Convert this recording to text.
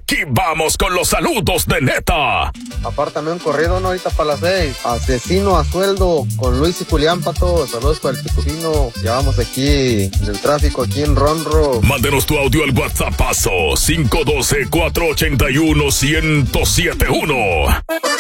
Aquí vamos con los saludos de neta. Apártame un corrido, ¿no? Ahorita para las 6. Asesino a sueldo con Luis y Julián para todos. Saludos para el Pitufino. Ya vamos aquí del tráfico aquí en Ronro. Mándenos tu audio al WhatsAppazo 512-481-1071.